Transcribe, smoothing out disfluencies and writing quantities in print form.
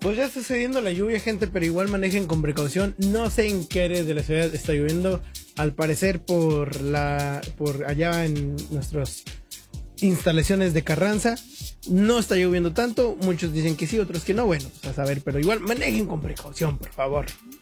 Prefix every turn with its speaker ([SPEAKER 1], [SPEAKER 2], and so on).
[SPEAKER 1] Pues ya está cediendo la lluvia, gente, pero igual manejen con precaución. No sé en qué áreas de la ciudad está lloviendo. Al parecer por allá en nuestras instalaciones de Carranza no está lloviendo tanto. Muchos dicen que sí, otros que no. Bueno, pues a saber, pero igual manejen con precaución, por favor.